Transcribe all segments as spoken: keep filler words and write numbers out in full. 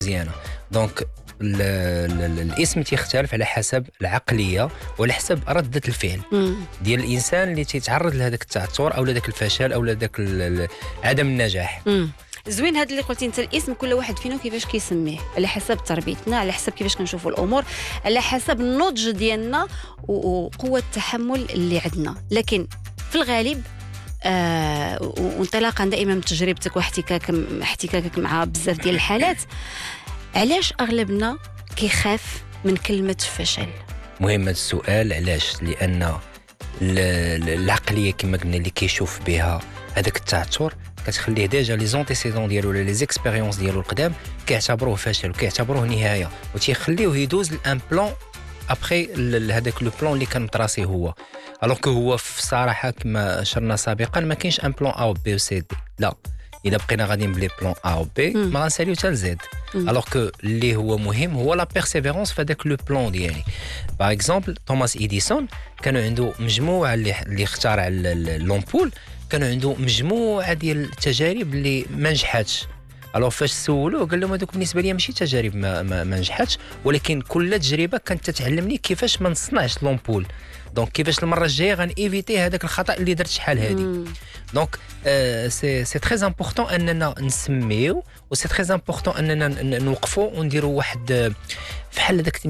مزيانه. دونك ال- ال- ال- الاسم تيختلف على حسب العقليه وعلى حسب رده الفعل مم. ديال الانسان اللي تيتعرض لهذاك التعثر او لهذاك الفشل او لهذاك ال- ال- عدم النجاح. مم. زوين هذا اللي قلتي انت، الاسم كل واحد فينا كيفاش كيسميه على حسب تربيتنا، على حسب كيفاش كنشوفوا الامور، على حسب النضج ديالنا و- وقوه التحمل اللي عندنا. لكن في الغالب آه وانطلاقا دائما من تجربتك واحتكاك احتكاكك مع بزاف ديال الحالات، علاش اغلبنا كيخاف من كلمه فشل؟ مهم هذا السؤال. علاش؟ لان ال- ال- العقليه كما قلنا اللي كيشوف بها هذاك التعثر كتخليه ديجا لي زونتيسيدون ديالو ولا لي زيكسبيريونس ديالو القدام كيعتبروه فشل وكيعتبروه نهايه وتيخليوه يدوز لان بلان ابخي هذاك لو بلان اللي كان مطراسي هو. الوغ كو هو في صراحه كما اشرنا سابقا ما كاينش ان بلان ا و بي و سي دي، لا. اذا بقينا غاديين بلي بلان ا و بي ما غنساليو حتى لزد. الوغ كو اللي هو مهم هو لا بيرسيفيرونس في هذاك لو بلان ديالي. باغ اكزومبل توماس ايديسون كانوا عنده مجموعه اللي اللي اخترع لومبول، كانوا عنده مجموعه ديال التجارب اللي ما نجحاتش. الوغ فاش سولوه قال لهم هذوك بالنسبه لي ماشي تجارب ما, ما, ما نجحاتش، ولكن كل تجربه كانت تتعلمني كيفاش ما نصنعش لومبول. دونك كيفاش المره الجايه غنيفيتي هذاك الخطا اللي درت شحال هذه. دونك آه سي سي تري امبورطون اننا نسميو، و سي تري امبورطون اننا ن- نوقفوا ونديروا واحد آه، فحال هذاك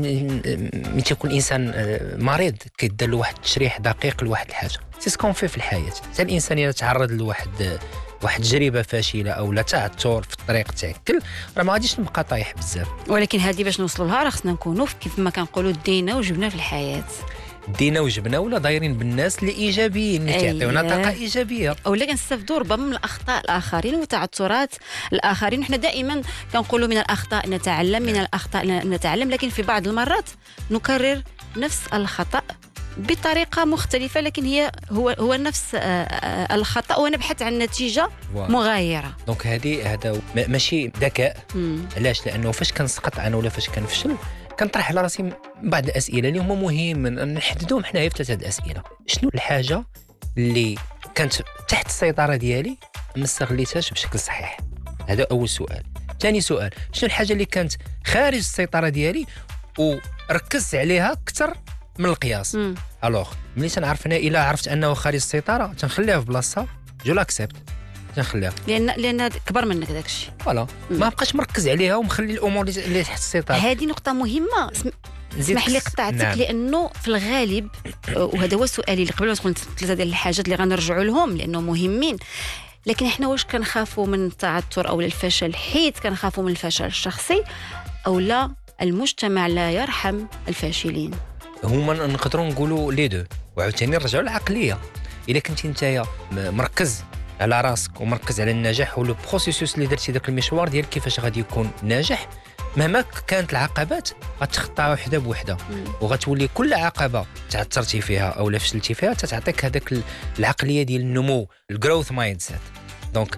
ملي تيكون انسان آه، مريض كيدير له واحد التشريح دقيق لواحد الحاجه. سي سكون في في الحياه. حتى الانسان اذا تعرض لواحد آه، واحد تجربه فاشله او لا تعثر في الطريق تاكل، راه ما غاديش نبقى طايح بزاف. ولكن هذه باش نوصلوا لها راه خصنا نكونوا كيف ما كنقولوا دينا وجبنا في الحياه، دينا وجبنا ولا دايرين بالناس اللي ايجابيين اللي كيعطيونا أيه. طاقه ايجابيه، اولا كنستافدوا ربما من الاخطاء الاخرين وتعثرات الاخرين. احنا دائما كنقولوا من الاخطاء نتعلم، من الاخطاء نتعلم، لكن في بعض المرات نكرر نفس الخطا بطريقه مختلفه، لكن هي هو هو نفس آه، آه، الخطا ونبحث عن نتيجه واو. مغايره. دونك هذه هذا ما- ماشي ذكاء. مم. علاش؟ لانه فاش كنسقط انا ولا فاش كنفشل كنطرح على راسي بعض الاسئله اللي هما مهم نحددوهم حنايا في ثلاثه الاسئله. شنو الحاجه اللي كانت تحت السيطره ديالي ما استغليتهاش بشكل صحيح؟ هذا اول سؤال. ثاني سؤال، شنو الحاجه اللي كانت خارج السيطره ديالي وركزت عليها اكثر من القياس؟ مم. الوغ ملي تنعرف انا الا عرفت انه خارج السيطره تنخليها في بلاصتها، جو لاكسبت، تنخليها لان لان كبر منك داك الشيء. فوالا، ما بقاش مركز عليها ومخلي الامور اللي اللي تحت السيطره. هذه نقطه مهمه. اسم- نزيد اسمح لي كس- قطعتك، نعم. لانه في الغالب وهذا هو سؤالي اللي قبل ما تكون ثلاثه ديال الحاجات اللي غنرجعوا لهم لانه مهمين. لكن احنا واش كنخافوا من التعثر او الفشل حيت كنخافوا من الفشل الشخصي، او لا المجتمع لا يرحم الفاشلين؟ هما نقدروا نقولوا لي دو، وعاوتاني نرجعوا للعقليه. الا كنتي نتايا م- مركز على راسك ومركز على النجاح ولو بروسيسوس اللي درتي داك المشوار ديال كيفاش غادي يكون ناجح، مهما كانت العقبات غتخطاها وحده بوحده، وغتولي كل عقبه تعثرتي فيها او لا فشلتي فيها تتعطيك هذاك ال- العقليه ديال النمو، الجروث مايند سيت. دونك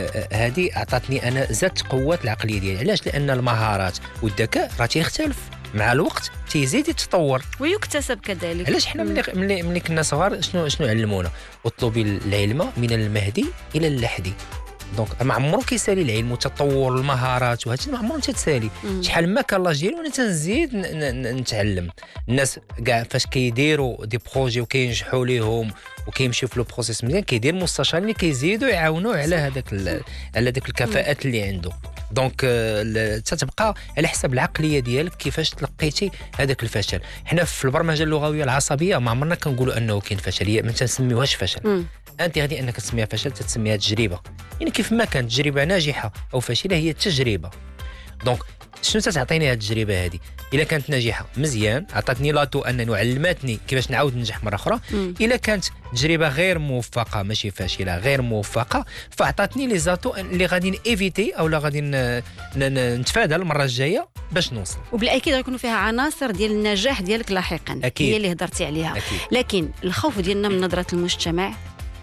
هذه اعطتني انا زادت قوه العقليه ديالي. علاش؟ لان المهارات والذكاء راه تيختلف مع الوقت، تيزيد يتطور. ويكتسب كذلك. علاش حنا ملي ملي ملي كنا صغار شنو شنو علمونا؟ اطلبي العلم من المهدي الى اللحدي. دونك ما عمرو كيسالي العلم وتطور المهارات وهادشي ما عمرو تتسالي. شحال ما كان لاج ديالي وانا تنزيد ن- ن- نتعلم. الناس كاع فاش كيديروا دي بروجي وكينجحوا ليهم وكيمشيو في لو بروسيس مزيان كيدير مستشارين اللي كيزيدوا يعاونوه على هذاك ال- على ديك الكفاءات اللي عنده. دونك آه، تتبقى على حسب العقليه ديالك كيفاش تلقيتي هذاك الفشل. حنا في البرمجه اللغويه العصبيه ما عمرنا كنقولوا انه كاين فشل، هي ما تنسميوهاش فشل. مم. انت غادي انك تسميها فشل تتسميها تجربه، يعني كيف ما كانت تجربه ناجحه او فاشله هي تجربه. دونك شنو تتعطيني هذه التجربه هذه؟ الا كانت ناجحه مزيان عطاتني لاطو انني علمتني كيفاش نعاود ننجح مره اخرى. مم. الا كانت تجربه غير موفقه ماشي فاشله غير موفقه فاعطاتني لي زاتو اللي غادي ايفيتي او لا غادي ن- ن- نتفادى المره الجايه باش نوصل. وبالاكيد غيكونوا فيها عناصر ديال النجاح ديالك لاحقا. أكيد. هي اللي هضرتي عليها. أكيد. لكن الخوف ديالنا من نظره المجتمع،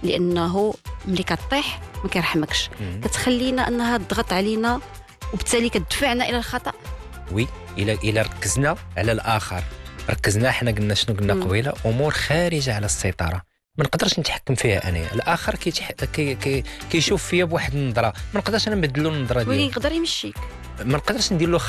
لانه ملي كطيح ما كيرحمكش، مم. كتخلينا انها تضغط علينا وبالتالي كتدفعنا الى الخطا. وي الا الا ركزنا على الاخر، ركزنا حنا قلنا شنو قلنا مم. قبيله امور خارجه على السيطره ما نقدرش نتحكم فيها انايا. الاخر كيتح... كي... كي... كيشوف فيا بواحد النظره ما نقدرش انا نبدلو النظره ولكن ديالو. يقدر يمشيك. ما نقدرش ندير له